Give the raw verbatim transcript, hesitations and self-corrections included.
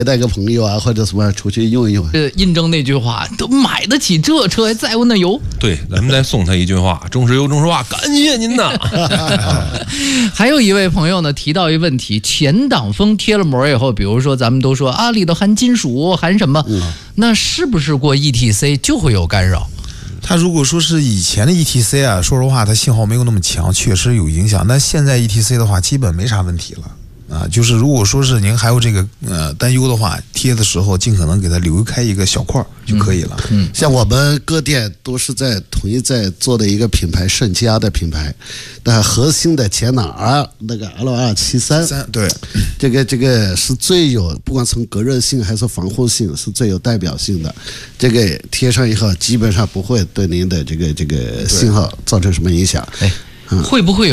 带个朋友啊，或者什么出去用一用。 呃，印证那句话，都买得起这车，还在乎那油？ 对，咱们再送他一句话：中石油，中石化，感谢您呐！ 还有一位朋友呢提到一个问题：前挡风贴了膜以后，比如说咱们都说啊里头含金属，含什么？嗯、那是不是过 E T C 就会有干扰？ 它如果说是以前的 E T C 啊，说实话，它信号没有那么强，确实有影响。但现在 E T C 的话，基本没啥问题了。啊，就是如果说是您还有这个呃担忧的话，贴的时候尽可能给它留开一个小块就可以了。 嗯，像我们各店都是在统一在做的一个品牌，盛家的品牌，但核心的前挡 R 那个 L 二七三， 对， 这个这个是最有，不管从隔热性还是防护性是最有代表性的。这个贴上以后，基本上不会对您的这个这个信号造成什么影响。 哎，会不会有